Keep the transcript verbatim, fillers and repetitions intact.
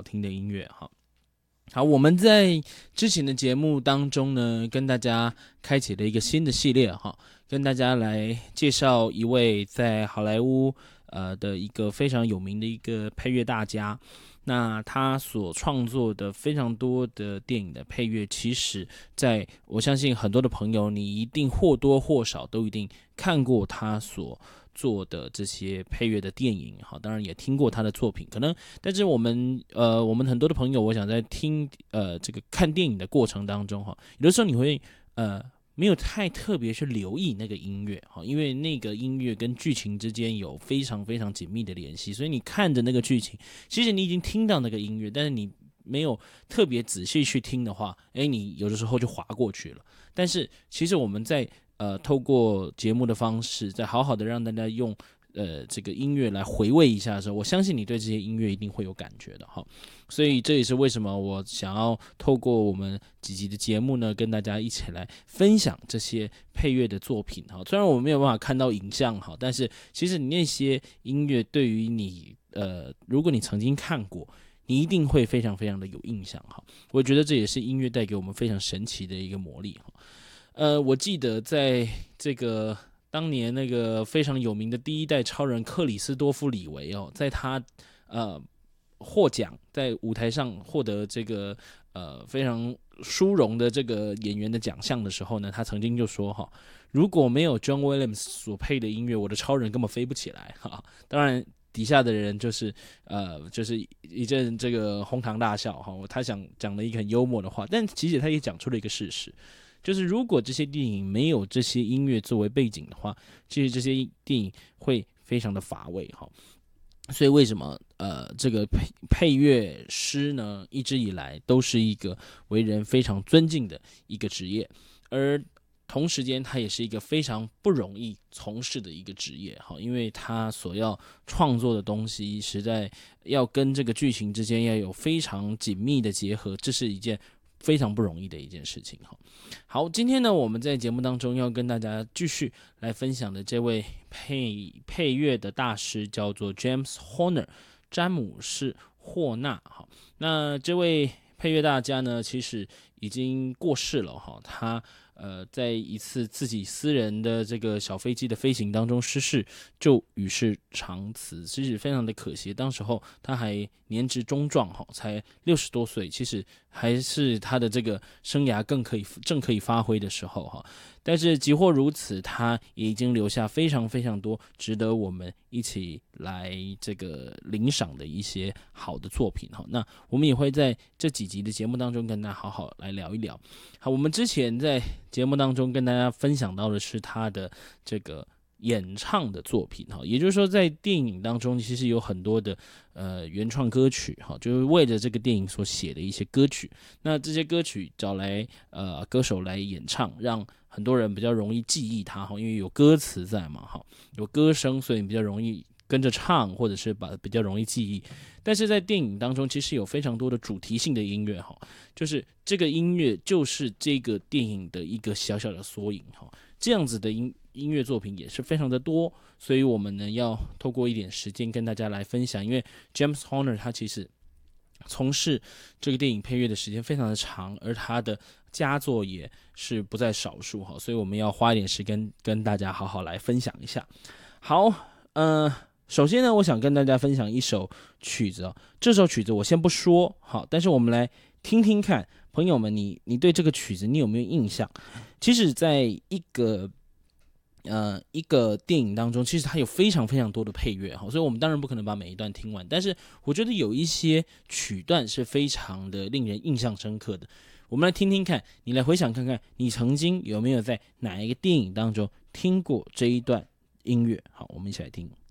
听的音乐哈。好，我们在之前的节目当中呢，跟大家开启了一个新的系列哈，跟大家来介绍一位在好莱坞呃的一个非常有名的一个配乐大家。那他所创作的非常多的电影的配乐，其实在我相信很多的朋友，你一定或多或少都一定看过他所做的这些配乐的电影，好，当然也听过他的作品，可能，但是我们呃，我们很多的朋友，我想在听呃这个看电影的过程当中，哈，有的时候你会呃。没有太特别去留意那个音乐，因为那个音乐跟剧情之间有非常非常紧密的联系，所以你看着那个剧情，其实你已经听到那个音乐，但是你没有特别仔细去听的话，哎，你有的时候就滑过去了。但是其实我们在呃透过节目的方式，再好好的让大家用呃这个音乐来回味一下的时候，我相信你对这些音乐一定会有感觉的哈。所以这也是为什么我想要透过我们几集的节目呢，跟大家一起来分享这些配乐的作品哈。虽然我们没有办法看到影像哈，但是其实你那些音乐对于你呃，如果你曾经看过，你一定会非常非常的有印象哈。我觉得这也是音乐带给我们非常神奇的一个魔力哈。呃，我记得在这个当年那个非常有名的第一代超人克里斯多夫李维哦，在他呃获奖，在舞台上获得这个呃非常殊荣的这个演员的奖项的时候呢，他曾经就说哈，如果没有 John Williams 所配的音乐，我的超人根本飞不起来哈。当然。底下的人就是呃，就是一阵这个哄堂大笑哈。他想讲了一个很幽默的话，但其实他也讲出了一个事实，就是如果这些电影没有这些音乐作为背景的话，其实这些电影会非常的乏味哈。所以为什么呃这个配配乐师呢，一直以来都是一个为人非常尊敬的一个职业，而同时间，他也是一个非常不容易从事的一个职业，因为他所要创作的东西，实在要跟这个剧情之间要有非常紧密的结合，这是一件非常不容易的一件事情。好，今天呢，我们在节目当中要跟大家继续来分享的这位配配乐的大师叫做 James Horner， 詹姆士·霍纳。好，那这位配乐大家呢，其实已经过世了哈，他。呃，在一次自己私人的这个小飞机的飞行当中失事，就与世长辞，其实非常的可惜。当时候他还年值中壮哈，才六十多岁，其实还是他的这个生涯更可以正可以发挥的时候哈。但是即或如此，他也已经留下非常非常多值得我们一起来这个领赏的一些好的作品哈。那我们也会在这几集的节目当中跟大家好好来聊一聊。好，我们之前在节目当中跟大家分享到的是他的这个演唱的作品哈，也就是说在电影当中其实有很多的呃原创歌曲哈，就是为了这个电影所写的一些歌曲。那这些歌曲找来呃歌手来演唱，让很多人比较容易记忆它哈，因为有歌词在嘛哈，有歌声，所以比较容易跟着唱，或者是把比较容易记忆。但是在电影当中，其实有非常多的主题性的音乐哈，就是这个音乐就是这个电影的一个小小的缩影哈。这样子的音音乐作品也是非常的多，所以我们呢要透过一点时间跟大家来分享。因为 James Horner 他其实从事这个电影配乐的时间非常的长，而他的佳作也是不在少数哈，所以我们要花一点时间跟大家好好来分享一下。好，呃。首先呢，我想跟大家分享一首曲子哦。这首曲子我先不说，好，但是我们来听听看，朋友们，你你对这个曲子你有没有印象？其实，在一个呃一个电影当中，其实它有非常非常多的配乐哈，所以我们当然不可能把每一段听完，但是我觉得有一些曲段是非常的令人印象深刻的。我们来听听看，你来回想看看，你曾经有没有在哪一个电影当中听过这一段音乐？好，我们一起来听。